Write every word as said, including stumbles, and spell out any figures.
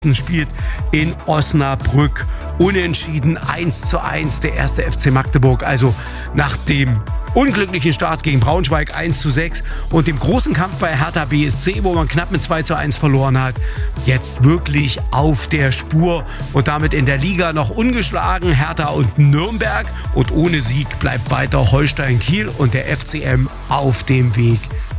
spielt in Osnabrück. Unentschieden eins zu eins der erste F C Magdeburg. Also nach dem unglücklichen Start gegen Braunschweig eins zu sechs und dem großen Kampf bei Hertha B S C, wo man knapp mit zwei zu eins verloren hat, jetzt wirklich auf der Spur und damit in der Liga noch ungeschlagen. Hertha und Nürnberg, und ohne Sieg bleibt weiter Holstein Kiel und der F C M auf dem Weg